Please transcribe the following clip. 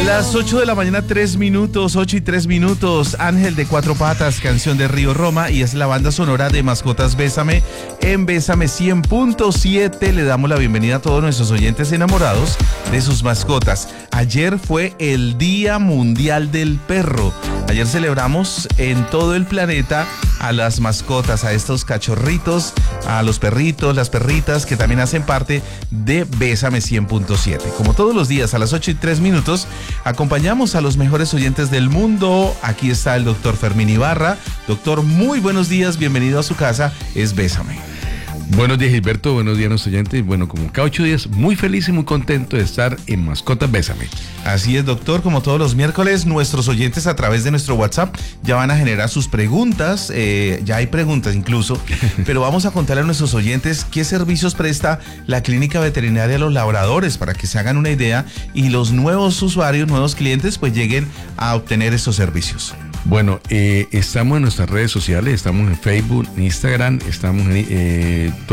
Las 8 de la mañana, 3 minutos, 8 y 3 minutos. Ángel de Cuatro Patas, canción de Río Roma, y es la banda sonora de Mascotas Bésame. En Bésame 100.7 le damos la bienvenida a todos nuestros oyentes enamorados de sus mascotas. Ayer fue el Día Mundial del Perro. Ayer celebramos en todo el planeta a las mascotas, a estos cachorritos, a los perritos, las perritas que también hacen parte de Bésame 100.7. Como todos los días a las 8 y 3 minutos, acompañamos a los mejores oyentes del mundo. Aquí está el doctor Fermín Ibarra. Doctor, muy buenos días, bienvenido a su casa, es Bésame. Buenos días, Gilberto, buenos días a nuestros oyentes. Bueno, como cada 8 días, muy feliz y muy contento de estar en Mascotas Bésame. Así es, doctor, como todos los miércoles, nuestros oyentes a través de nuestro WhatsApp ya van a generar sus preguntas, ya hay preguntas incluso, pero vamos a contarle a nuestros oyentes qué servicios presta la Clínica Veterinaria Los Labradores para que se hagan una idea y los nuevos usuarios, nuevos clientes, pues lleguen a obtener estos servicios. Bueno, estamos en nuestras redes sociales, estamos en Facebook, en Instagram, estamos en